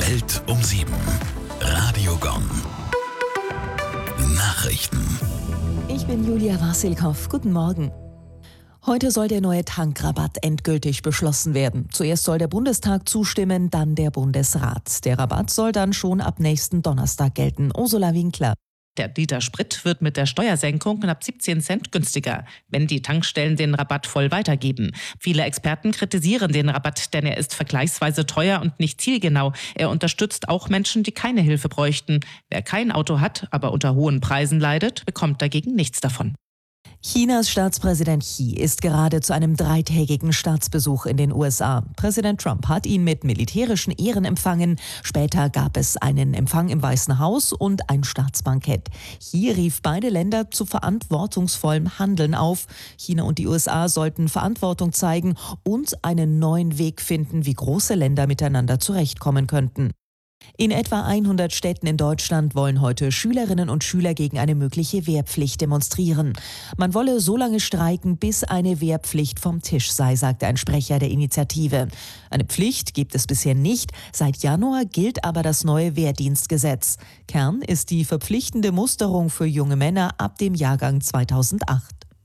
Welt um 7. Radio Gong. Nachrichten. Ich bin Julia Wasilkow. Guten Morgen. Heute soll der neue Tankrabatt endgültig beschlossen werden. Zuerst soll der Bundestag zustimmen, dann der Bundesrat. Der Rabatt soll dann schon ab nächsten Donnerstag gelten. Ursula Winkler. Der Liter Sprit wird mit der Steuersenkung knapp 17 Cent günstiger, wenn die Tankstellen den Rabatt voll weitergeben. Viele Experten kritisieren den Rabatt, denn er ist vergleichsweise teuer und nicht zielgenau. Er unterstützt auch Menschen, die keine Hilfe bräuchten. Wer kein Auto hat, aber unter hohen Preisen leidet, bekommt dagegen nichts davon. Chinas Staatspräsident Xi ist gerade zu einem 3-tägigen Staatsbesuch in den USA. Präsident Trump hat ihn mit militärischen Ehren empfangen. Später gab es einen Empfang im Weißen Haus und ein Staatsbankett. Xi rief beide Länder zu verantwortungsvollem Handeln auf. China und die USA sollten Verantwortung zeigen und einen neuen Weg finden, wie große Länder miteinander zurechtkommen könnten. In etwa 100 Städten in Deutschland wollen heute Schülerinnen und Schüler gegen eine mögliche Wehrpflicht demonstrieren. Man wolle so lange streiken, bis eine Wehrpflicht vom Tisch sei, sagte ein Sprecher der Initiative. Eine Pflicht gibt es bisher nicht. Seit Januar gilt aber das neue Wehrdienstgesetz. Kern ist die verpflichtende Musterung für junge Männer ab dem Jahrgang 2008.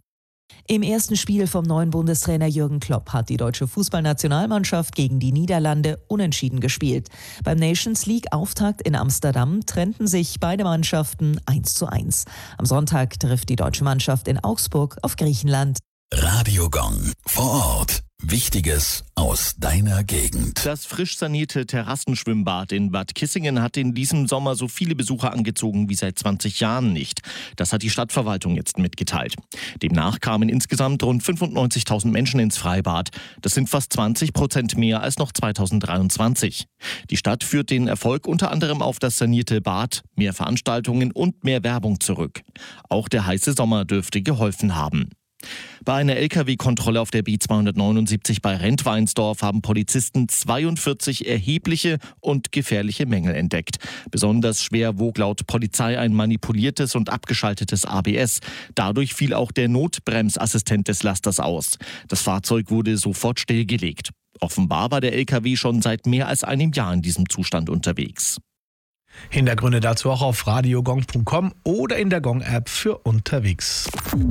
Im ersten Spiel vom neuen Bundestrainer Jürgen Klopp hat die deutsche Fußballnationalmannschaft gegen die Niederlande unentschieden gespielt. Beim Nations League-Auftakt in Amsterdam trennten sich beide Mannschaften 1:1. Am Sonntag trifft die deutsche Mannschaft in Augsburg auf Griechenland. Radio Gong. Vor Ort. Wichtiges aus deiner Gegend. Das frisch sanierte Terrassenschwimmbad in Bad Kissingen hat in diesem Sommer so viele Besucher angezogen wie seit 20 Jahren nicht. Das hat die Stadtverwaltung jetzt mitgeteilt. Demnach kamen insgesamt rund 95.000 Menschen ins Freibad. Das sind fast 20% mehr als noch 2023. Die Stadt führt den Erfolg unter anderem auf das sanierte Bad, mehr Veranstaltungen und mehr Werbung zurück. Auch der heiße Sommer dürfte geholfen haben. Bei einer Lkw-Kontrolle auf der B279 bei Rentweinsdorf haben Polizisten 42 erhebliche und gefährliche Mängel entdeckt. Besonders schwer wog laut Polizei ein manipuliertes und abgeschaltetes ABS. Dadurch fiel auch der Notbremsassistent des Lasters aus. Das Fahrzeug wurde sofort stillgelegt. Offenbar war der Lkw schon seit mehr als einem Jahr in diesem Zustand unterwegs. Hintergründe dazu auch auf radiogong.com oder in der Gong-App für unterwegs.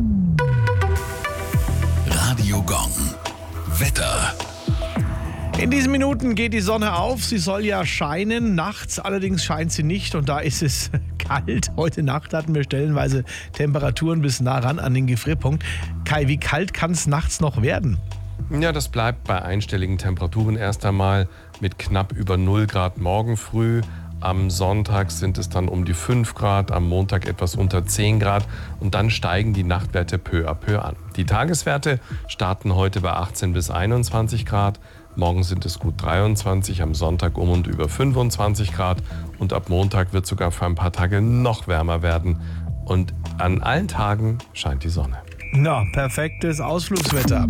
Radio Gong. Wetter. In diesen Minuten geht die Sonne auf. Sie soll ja scheinen. Nachts allerdings scheint sie nicht und da ist es kalt. Heute Nacht hatten wir stellenweise Temperaturen bis nah ran an den Gefrierpunkt. Kai, wie kalt kann es nachts noch werden? Ja, das bleibt bei einstelligen Temperaturen erst einmal mit knapp über 0 Grad morgen früh. Am Sonntag sind es dann um die 5 Grad, am Montag etwas unter 10 Grad und dann steigen die Nachtwerte peu à peu an. Die Tageswerte starten heute bei 18 bis 21 Grad, morgen sind es gut 23, am Sonntag um und über 25 Grad und ab Montag wird sogar für ein paar Tage noch wärmer werden und an allen Tagen scheint die Sonne. Na, perfektes Ausflugswetter.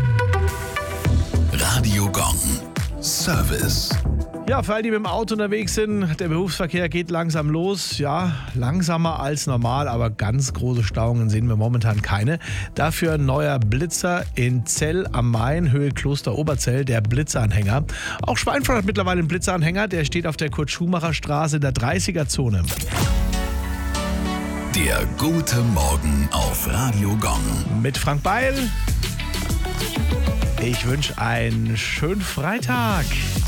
Radio Gong. Service. Ja, für all die mit dem Auto unterwegs sind, der Berufsverkehr geht langsam los. Ja, langsamer als normal, aber ganz große Stauungen sehen wir momentan keine. Dafür ein neuer Blitzer in Zell am Main, Höhe Kloster Oberzell, der Blitzanhänger. Auch Schweinfurt hat mittlerweile einen Blitzanhänger, der steht auf der Kurt-Schumacher-Straße in der 30er-Zone. Der gute Morgen auf Radio Gong. Mit Frank Beil. Ich wünsche einen schönen Freitag.